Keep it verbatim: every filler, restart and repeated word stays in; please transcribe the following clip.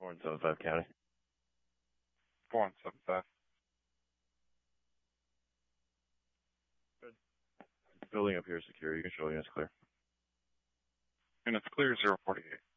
four one seven five County. four one seven five. Good. Building up here is secure. You can show units clear. Units clear, zero forty-eight.